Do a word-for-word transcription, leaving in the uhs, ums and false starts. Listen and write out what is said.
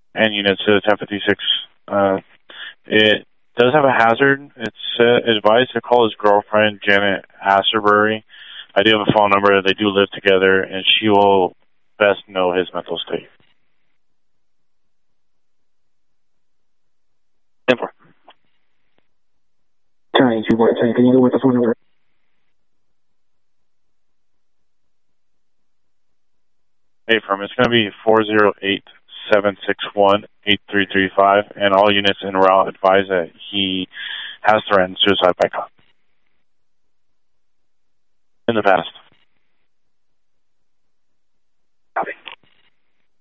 and units to the ten fifty-six. Uh, it does have a hazard. It's uh, advised to call his girlfriend, Janet Asserbury. I do have a phone number. They do live together, and she will best know his mental state. ten four. Charlie two one ten, can you go with the phone number? Hey, firm, it's going to be four zero eight, seven six one, eight three three five, and all units en route advise that he has threatened suicide by cop in the past.